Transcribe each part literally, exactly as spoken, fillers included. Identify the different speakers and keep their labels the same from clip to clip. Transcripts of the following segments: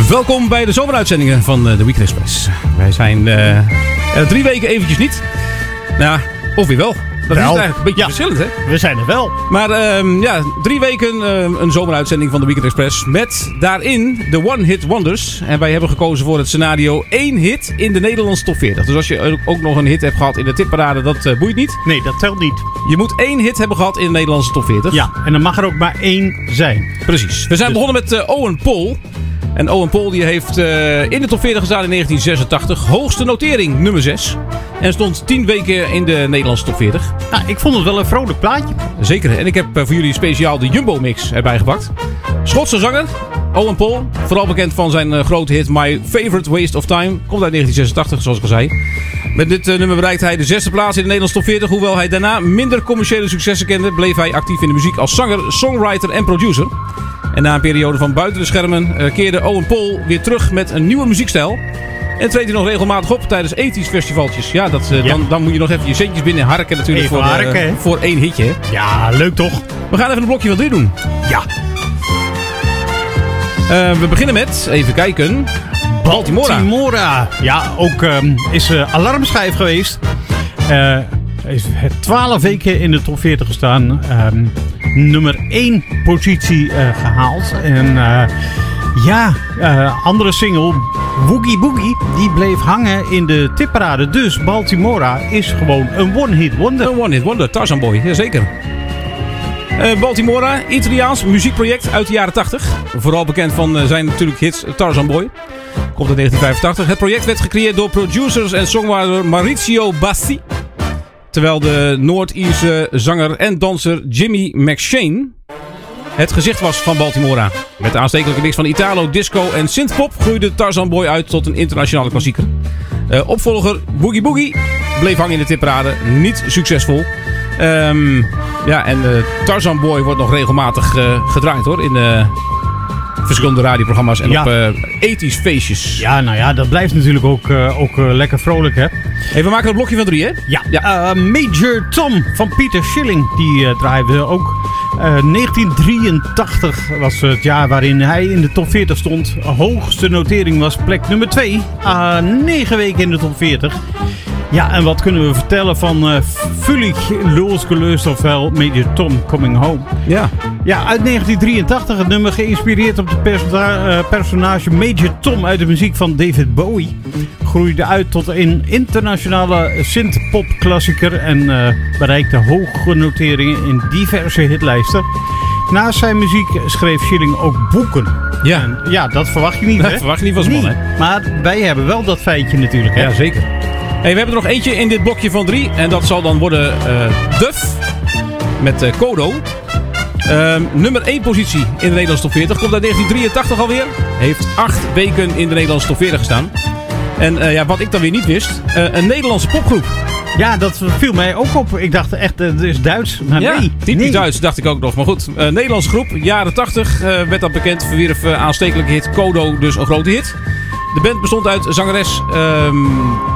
Speaker 1: Welkom bij de zomeruitzendingen van de Weekend Express. Wij zijn uh, er drie weken eventjes niet. Nou, of weer wel. Dat wel. Is eigenlijk een beetje ja. verschillend, hè?
Speaker 2: We zijn er wel.
Speaker 1: Maar uh, ja, drie weken uh, een zomeruitzending van de Weekend Express. Met daarin de One Hit Wonders. En wij hebben gekozen voor het scenario één hit in de Nederlandse top veertig. Dus als je ook nog een hit hebt gehad in de tipparade, dat uh, boeit niet.
Speaker 2: Nee, dat telt niet.
Speaker 1: Je moet één hit hebben gehad in de Nederlandse top veertig.
Speaker 2: Ja, en dan mag er ook maar één zijn.
Speaker 1: Precies. We zijn dus begonnen met uh, Owen Paul. En Owen Paul die heeft uh, in de top veertig gestaan in negentien zesentachtig. Hoogste notering, nummer zes. En stond tien weken in de Nederlandse top veertig.
Speaker 2: Nou, ik vond het wel een vrolijk plaatje.
Speaker 1: Zeker. En ik heb uh, voor jullie speciaal de Jumbo Mix erbij gepakt. Schotse zanger, Owen Paul. Vooral bekend van zijn uh, grote hit My Favorite Waste of Time. Komt uit negentien zesentachtig, zoals ik al zei. Met dit uh, nummer bereikte hij de zesde plaats in de Nederlandse top veertig. Hoewel hij daarna minder commerciële successen kende, bleef hij actief in de muziek als zanger, songwriter en producer. En na een periode van buiten de schermen uh, keerde Owen Paul weer terug met een nieuwe muziekstijl. En treedt hij nog regelmatig op tijdens ethisch festivaltjes. Ja, dat, uh, ja. Dan, dan moet je nog even je centjes binnen harken natuurlijk voor,
Speaker 2: harken,
Speaker 1: uh, voor één hitje. Hè?
Speaker 2: Ja, leuk toch?
Speaker 1: We gaan even een blokje van drie doen.
Speaker 2: Ja.
Speaker 1: Uh, we beginnen met, even kijken, Baltimora.
Speaker 2: Baltimora. Ja, ook um, is uh, alarmschijf geweest. Uh, heeft twaalf weken in de top veertig gestaan. Um, nummer één positie uh, gehaald. En uh, ja, uh, andere single, Woogie Boogie, die bleef hangen in de tipparade. Dus Baltimora is gewoon een one-hit wonder.
Speaker 1: Een one-hit wonder, Tarzan Boy, jazeker. Uh, Baltimora, Italiaans muziekproject uit de jaren tachtig. Vooral bekend van uh, zijn natuurlijk hits Tarzan Boy. Komt uit negentien vijfentachtig. Het project werd gecreëerd door producers en songwriter Maurizio Bassi. Terwijl de Noord-Ierse zanger en danser Jimmy McShane het gezicht was van Baltimora. Met de aanstekelijke mix van Italo, disco en synthpop groeide Tarzan Boy uit tot een internationale klassieker. Uh, opvolger Boogie Boogie bleef hangen in de tipparade. Niet succesvol. Um, ja, en uh, Tarzan Boy wordt nog regelmatig uh, gedraaid hoor. In uh, verschillende radioprogramma's en ja. op uh, ethisch feestjes.
Speaker 2: Ja, nou ja, dat blijft natuurlijk ook, uh, ook uh, lekker vrolijk, hè?
Speaker 1: Hey, we maken een blokje van drie, hè?
Speaker 2: Ja. ja. Uh, Major Tom van Peter Schilling, die uh, draaien we ook. Uh, negentien drieëntachtig was het jaar waarin hij in de top veertig stond. Hoogste notering was plek nummer twee. Uh, negen weken in de top veertig. Ja, en wat kunnen we vertellen van uh, Völlig losgelöst, ofwel Major Tom Coming Home.
Speaker 1: Ja.
Speaker 2: Ja, uit negentien drieëntachtig, het nummer geïnspireerd op de persona- uh, personage Major Tom uit de muziek van David Bowie. Groeide uit tot een internationale synth-pop-klassieker en uh, bereikte hoge noteringen in diverse hitlijsten. Naast zijn muziek schreef Schilling ook boeken.
Speaker 1: Ja,
Speaker 2: en, ja dat verwacht je niet,
Speaker 1: dat
Speaker 2: hè?
Speaker 1: verwacht je niet van zijn man, hè?
Speaker 2: Maar wij hebben wel dat feitje natuurlijk, hè?
Speaker 1: Ja, zeker. Hey, we hebben er nog eentje in dit blokje van drie. En dat zal dan worden uh, Duff met uh, Kodo. Uh, nummer één positie in de Nederlandse top veertig. Komt uit negentien drieëntachtig alweer. Heeft acht weken in de Nederlandse top veertig gestaan. En uh, ja, wat ik dan weer niet wist. Uh, een Nederlandse popgroep.
Speaker 2: Ja, dat viel mij ook op. Ik dacht echt, het is Duits. Maar
Speaker 1: ja,
Speaker 2: nee.
Speaker 1: typisch
Speaker 2: nee.
Speaker 1: Duits dacht ik ook nog. Maar goed, uh, Nederlandse groep. Jaren tachtig uh, werd dat bekend. Verwierf uh, aanstekelijke hit Kodo, dus een grote hit. De band bestond uit zangeres Um,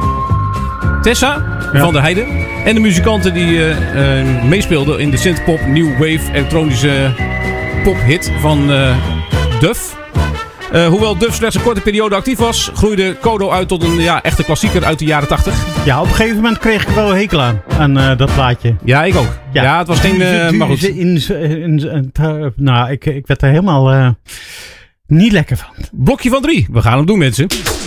Speaker 1: Tessa ja. van der Heijden. En de muzikanten die uh, uh, meespeelden in de synthpop, new wave, elektronische pophit van uh, Duff. Uh, hoewel Duff slechts een korte periode actief was, groeide Kodo uit tot een ja, echte klassieker uit de jaren tachtig.
Speaker 2: Ja, op een gegeven moment kreeg ik wel een hekel aan, aan uh, dat plaatje.
Speaker 1: Ja, ik ook. Ja, ja het was geen... Uh, maar goed.
Speaker 2: In, in, in, in, nou, ik, ik werd er helemaal uh, niet lekker van.
Speaker 1: Blokje van drie. We gaan hem doen, mensen.